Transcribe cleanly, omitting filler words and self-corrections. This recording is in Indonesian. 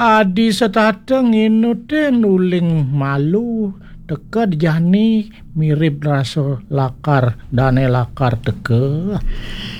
Adi setateng inute nuling malu teka jani mirip rasa lakar dane lakar teke.